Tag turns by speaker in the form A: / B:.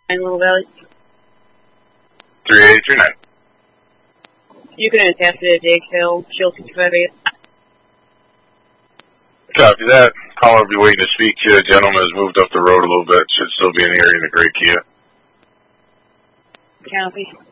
A: Little Valley.
B: 3839.
A: You can attach it to Daytail, Shield 658.
B: Copy that. Caller will be waiting to speak to you. A gentleman has moved up the road a little bit. Should still be in the area in the gray Kia.
A: Copy.